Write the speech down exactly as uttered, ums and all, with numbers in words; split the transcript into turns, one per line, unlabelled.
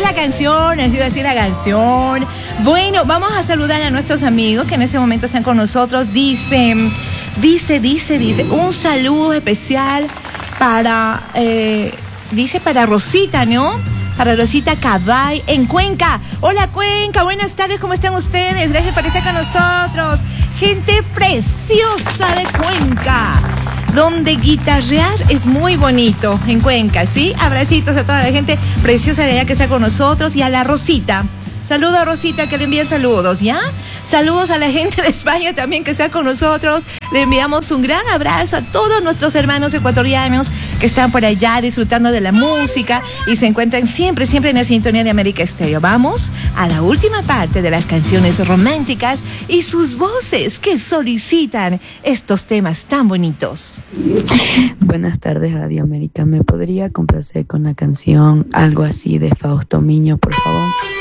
la canción, ha sido así la canción. Bueno, vamos a saludar a nuestros amigos que en este momento están con nosotros. Dice, dice, dice, dice, un saludo especial para, eh, dice para Rosita, ¿no? Para Rosita Cabay en Cuenca. Hola Cuenca, buenas tardes, ¿cómo están ustedes? Gracias por estar con nosotros. Gente preciosa de Cuenca, donde guitarrear es muy bonito en Cuenca, ¿sí? Abracitos a toda la gente preciosa de allá que está con nosotros y a la Rosita. Saludos a Rosita, que le envían saludos, ¿ya? Saludos a la gente de España también que está con nosotros. Le enviamos un gran abrazo a todos nuestros hermanos ecuatorianos que están por allá disfrutando de la música y se encuentran siempre, siempre en la sintonía de América Estéreo. Vamos a la última parte de las canciones románticas y sus voces que solicitan estos temas tan bonitos.
Buenas tardes, Radio América. ¿Me podría complacer con la canción Algo Así de Fausto Miño, por favor?